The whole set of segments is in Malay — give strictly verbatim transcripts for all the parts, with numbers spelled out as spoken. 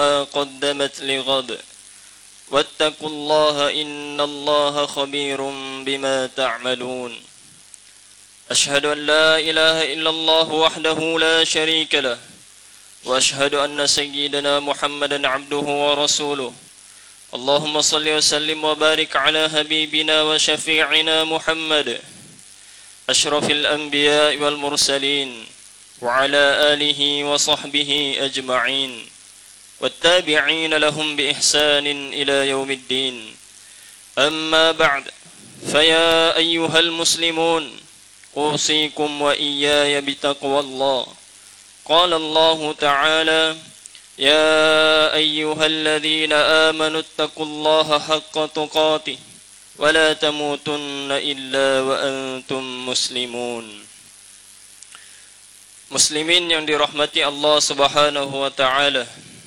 ما قدمت لغد واتقوا الله إن الله خبير بما تعملون أشهد أن لا إله إلا الله وحده لا شريك له وأشهد أن سيدنا محمدا عبده ورسوله اللهم صل وسلم وبارك على حبيبنا وشفيعنا محمد أشرف الأنبياء والمرسلين وعلى آله وصحبه أجمعين والتابعين لهم بإحسان إلى يوم الدين أما بعد فيا أيها المسلمون أوصيكم وإياي بتقوى الله قال الله تعالى يا أيها الذين آمنوا اتقوا الله حق تقاته ولا تموتن إلا وأنتم مسلمون. Muslimin yang dirahmati Allah Subhanahu wa taala,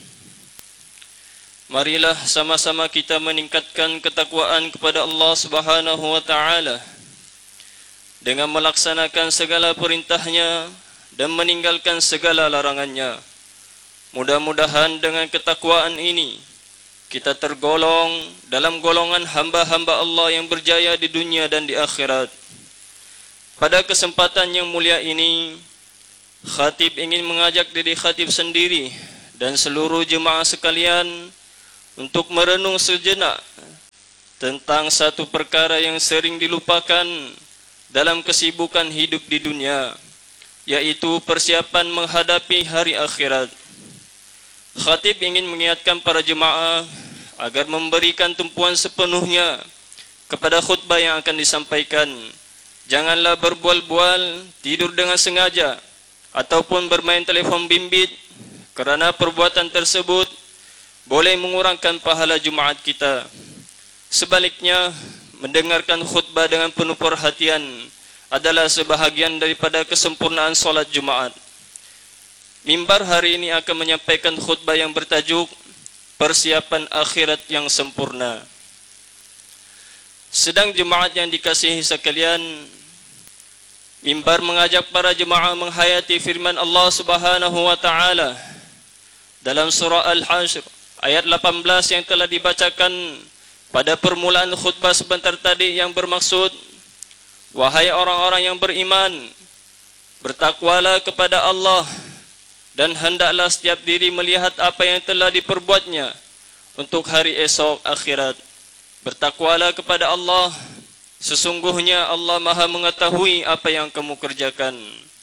marilah sama-sama kita meningkatkan ketakwaan kepada Allah Subhanahu wa taala dengan melaksanakan segala perintahnya dan meninggalkan segala larangannya. Mudah-mudahan dengan ketakwaan ini kita tergolong dalam golongan hamba-hamba Allah yang berjaya di dunia dan di akhirat. Pada kesempatan yang mulia ini, khatib ingin mengajak diri khatib sendiri dan seluruh jemaah sekalian untuk merenung sejenak tentang satu perkara yang sering dilupakan dalam kesibukan hidup di dunia, yaitu persiapan menghadapi hari akhirat. Khatib ingin mengingatkan para jemaah agar memberikan tumpuan sepenuhnya kepada khutbah yang akan disampaikan. Janganlah berbual-bual, tidur dengan sengaja, ataupun bermain telefon bimbit, kerana perbuatan tersebut boleh mengurangkan pahala Jumaat kita. Sebaliknya, mendengarkan khutbah dengan penuh perhatian adalah sebahagian daripada kesempurnaan solat Jumaat. Mimbar hari ini akan menyampaikan khutbah yang bertajuk Persiapan Akhirat yang Sempurna. Sedang jemaat yang dikasihi sekalian, mimbar mengajak para jemaah menghayati firman Allah Subhanahu wa taala dalam surah Al-Hashr ayat lapan belas yang telah dibacakan pada permulaan khutbah sebentar tadi, yang bermaksud, wahai orang-orang yang beriman, bertakwalah kepada Allah dan hendaklah setiap diri melihat apa yang telah diperbuatnya untuk hari esok akhirat. Bertakwalah kepada Allah, sesungguhnya Allah Maha mengetahui apa yang kamu kerjakan.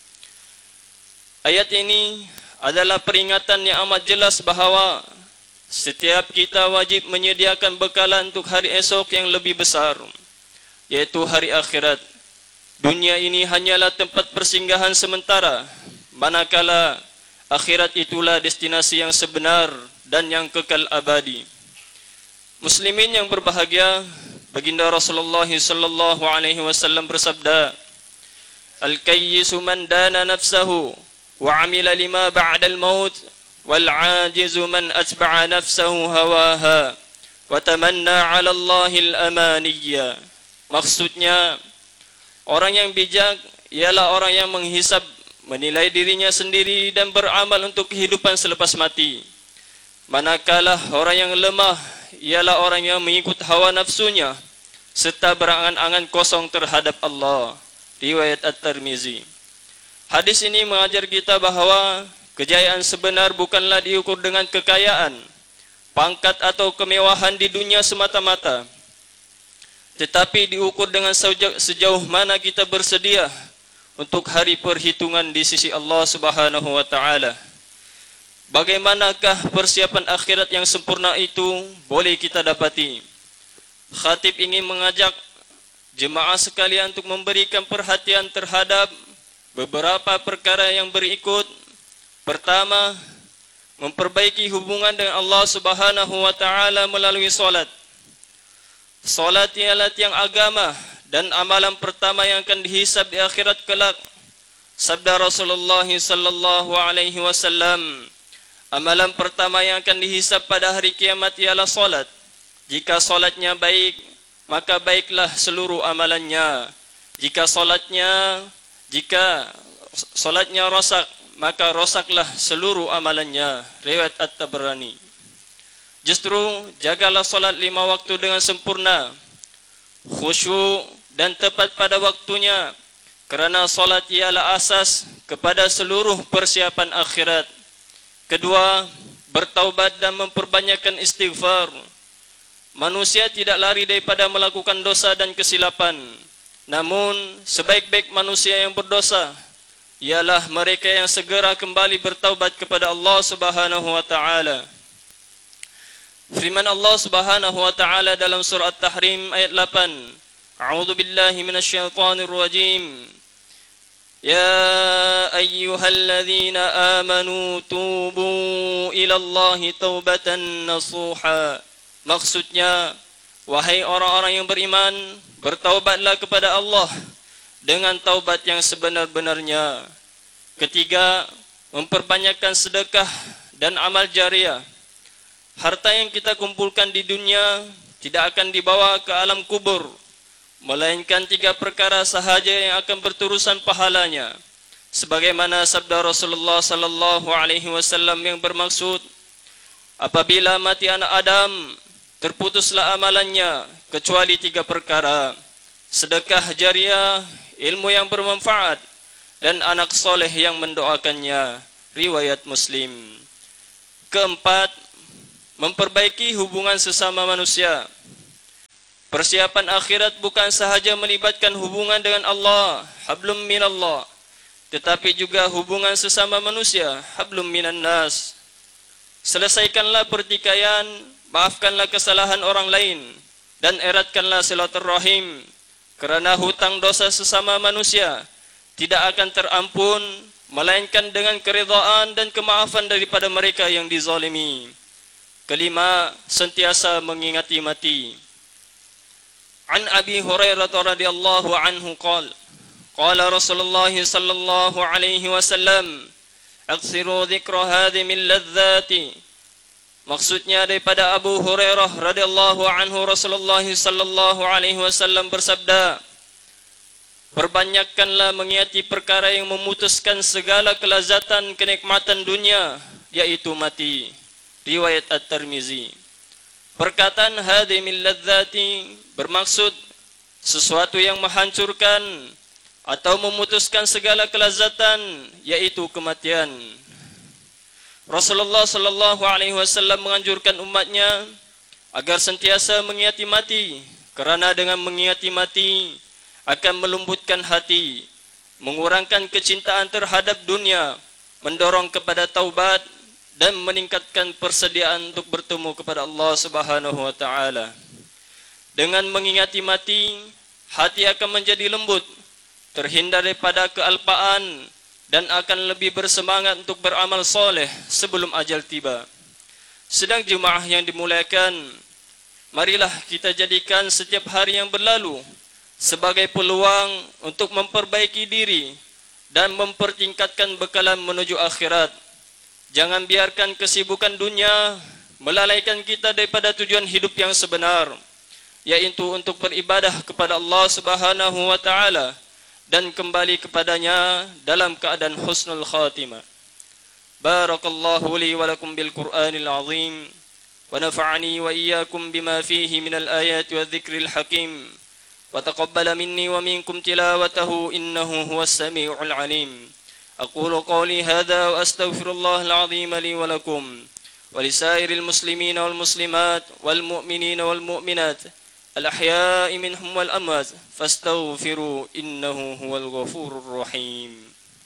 Ayat ini adalah peringatan yang amat jelas bahawa setiap kita wajib menyediakan bekalan untuk hari esok yang lebih besar, yaitu hari akhirat. Dunia ini hanyalah tempat persinggahan sementara, manakala akhirat itulah destinasi yang sebenar dan yang kekal abadi. Muslimin yang berbahagia, baginda Rasulullah sallallahu alaihi wasallam bersabda, Al-kayyisu man dana nafsahu wa amila lima ba'dal maut, wal ajizu man atba'a nafsahu hawaha wa tamanna 'ala Allahil amaniyya. Maksudnya, orang yang bijak ialah orang yang menghisab, menilai dirinya sendiri dan beramal untuk kehidupan selepas mati. Manakala orang yang lemah ialah orang yang mengikut hawa nafsunya serta berangan-angan kosong terhadap Allah. Riwayat At-Tirmizi. Hadis ini mengajar kita bahawa kejayaan sebenar bukanlah diukur dengan kekayaan, pangkat atau kemewahan di dunia semata-mata, tetapi diukur dengan sejauh mana kita bersedia untuk hari perhitungan di sisi Allah Subhanahu wa taala. Bagaimanakah persiapan akhirat yang sempurna itu boleh kita dapati? Khatib ingin mengajak jemaah sekalian untuk memberikan perhatian terhadap beberapa perkara yang berikut. Pertama, memperbaiki hubungan dengan Allah Subhanahu wa taala melalui solat. Solat ialah tiang agama dan amalan pertama yang akan dihisab di akhirat kelak. Sabda Rasulullah sallallahu alaihi wasallam, amalan pertama yang akan dihisab pada hari kiamat ialah solat. Jika solatnya baik, maka baiklah seluruh amalannya. Jika solatnya, jika solatnya rosak, maka rosaklah seluruh amalannya. Riwayat At-Tabrani. Justru jagalah solat lima waktu dengan sempurna, khusyuk dan tepat pada waktunya, kerana solat ialah asas kepada seluruh persiapan akhirat. Kedua, bertaubat dan memperbanyakkan istighfar. Manusia tidak lari daripada melakukan dosa dan kesilapan. Namun, sebaik-baik manusia yang berdosa ialah mereka yang segera kembali bertaubat kepada Allah Subhanahu wa taala. Firman Allah Subhanahu wa taala dalam surah At-Tahrim ayat lapan. A'udzu billahi minasyaitonir rajim. Ya ayyuhalladzina amanu tubu ila Allahi taubatan nasuha. Maksudnya, wahai orang-orang yang beriman, bertaubatlah kepada Allah dengan taubat yang sebenar-benarnya. Ketiga, memperbanyakkan sedekah dan amal jariah. Harta yang kita kumpulkan di dunia tidak akan dibawa ke alam kubur, melainkan tiga perkara sahaja yang akan berterusan pahalanya. Sebagaimana sabda Rasulullah sallallahu alaihi wasallam yang bermaksud, apabila mati anak Adam, terputuslah amalannya kecuali tiga perkara: sedekah jariah, ilmu yang bermanfaat, dan anak soleh yang mendoakannya. Riwayat Muslim. Keempat, memperbaiki hubungan sesama manusia. Persiapan akhirat bukan sahaja melibatkan hubungan dengan Allah, hablum minallah, tetapi juga hubungan sesama manusia, hablum minan nas. Selesaikanlah pertikaian, maafkanlah kesalahan orang lain, dan eratkanlah silaturrahim, kerana hutang dosa sesama manusia tidak akan terampun melainkan dengan keridhaan dan kemaafan daripada mereka yang dizalimi. Kelima, sentiasa mengingati mati. An Abi Hurairah radhiyallahu anhu qala qala Rasulullah sallallahu alaihi wasallam aksiru dzikra hadhimil ladzati. Maksudnya daripada Abu Hurairah radhiyallahu anhu, Rasulullah sallallahu alaihi wasallam bersabda, perbanyakkanlah mengingati perkara yang memutuskan segala kelazatan kenikmatan dunia, yaitu mati. Riwayat At-Tirmizi. Perkataan hadimil ladzati bermaksud sesuatu yang menghancurkan atau memutuskan segala kelazatan, yaitu kematian. Rasulullah sallallahu alaihi wasallam menganjurkan umatnya agar sentiasa mengingati mati, kerana dengan mengingati mati akan melembutkan hati, mengurangkan kecintaan terhadap dunia, mendorong kepada taubat, dan meningkatkan persediaan untuk bertemu kepada Allah Subhanahu wa taala. Dengan mengingati mati, hati akan menjadi lembut, terhindar daripada kealpaan, dan akan lebih bersemangat untuk beramal soleh sebelum ajal tiba. Sedang jemaah yang dimuliakan, marilah kita jadikan setiap hari yang berlalu sebagai peluang untuk memperbaiki diri dan mempertingkatkan bekalan menuju akhirat. Jangan biarkan kesibukan dunia melalaikan kita daripada tujuan hidup yang sebenar, yaitu untuk beribadah kepada Allah Subhanahu wa taala dan kembali kepadanya dalam keadaan husnul khatimah. Barakallahu li wa lakum bil Qur'anil azim wa nafa'ani wa iyyakum bima fihi minal ayati wadh-dhikril hakim wa taqabbala minni wa minkum tilawatahu innahu huwas samiul alim. أقول قولي هذا وأستغفر الله العظيم لي ولكم ولسائر المسلمين والمسلمات والمؤمنين والمؤمنات الأحياء منهم والأموات فاستغفروا إنه هو الغفور الرحيم.